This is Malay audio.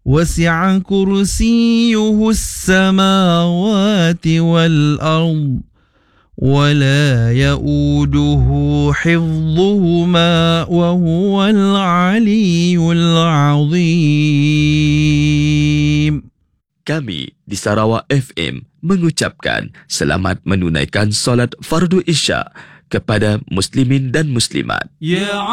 وسع كرسيه السماوات والأرض ولا يؤوده حفظهما وهو العلي العظيم. Kami di Sarawak FM mengucapkan selamat menunaikan solat fardu Isya kepada muslimin dan muslimat. Ya